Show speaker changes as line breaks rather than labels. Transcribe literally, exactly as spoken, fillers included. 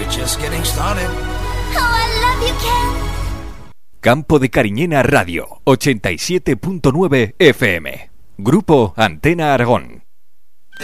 We're just getting started.
Oh, I love you, Ken.
Campo de Cariñena Radio, ochenta y siete punto nueve F M. Grupo Antena Aragón.